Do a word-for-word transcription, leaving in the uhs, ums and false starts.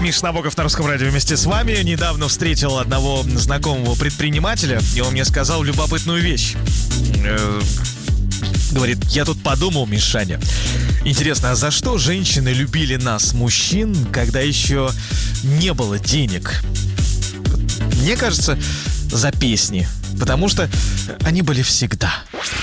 Миша Набоков на Русском радио вместе с вами. Недавно встретил одного знакомого предпринимателя, и он мне сказал любопытную вещь. Э, говорит, я тут подумал, Мишаня. Интересно, а за что женщины любили нас, мужчин, когда еще не было денег? Мне кажется, за песни. Потому что они были всегда.